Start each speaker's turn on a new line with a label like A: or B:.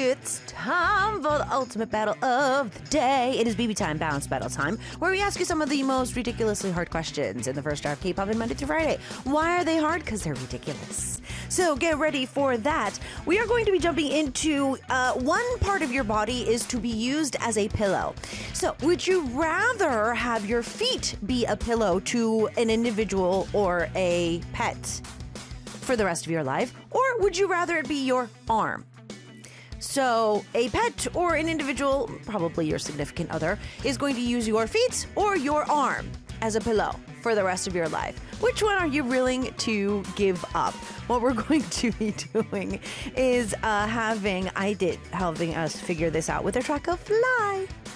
A: It's time for the ultimate battle of the day. It is BB time, balance battle time, where we ask you some of the most ridiculously hard questions in the first hour of K-pop and Monday through Friday. Why are they hard? Because they're ridiculous. So get ready for that. We are going to be jumping into one part of your body is to be used as a pillow. So would you rather have your feet be a pillow to an individual or a pet for the rest of your life? Or would you rather it be your arm? So a pet or an individual, probably your significant other, is going to use your feet or your arm as a pillow for the rest of your life. Which one are you willing to give up? What we're going to be doing is having us figure this out with our track of Fly.